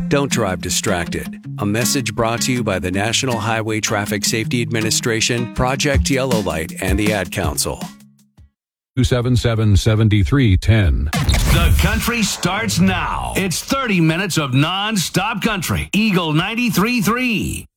Don't drive distracted. A message brought to you by the National Highway Traffic Safety Administration, Project Yellow Light, and the Ad Council. 277-7310. The country starts now. It's 30 minutes of non-stop country. Eagle 93.3.